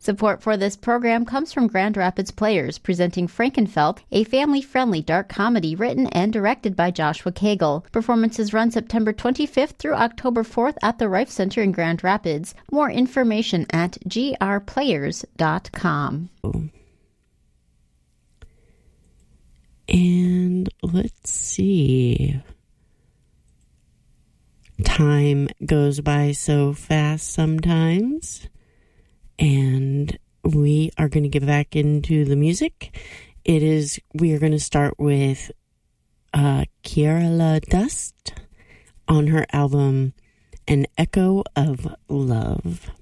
Support for this program comes from Grand Rapids Players, presenting Frankenfeld, a family-friendly dark comedy written and directed by Joshua Cagle. Performances run September 25th through October 4th at the Rife Center in Grand Rapids. More information at grplayers.com. And let's see. Time goes by so fast sometimes. And we are going to get back into the music. We are going to start with Kiara Dust on her album An Echo of Love.